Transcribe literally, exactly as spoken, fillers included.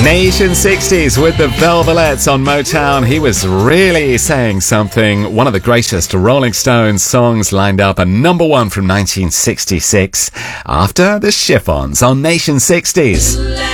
Nation sixties with the Velvelettes on Motown. He was really saying something. One of the greatest Rolling Stones songs lined up, a number one from nineteen sixty-six after the Chiffons on Nation sixties.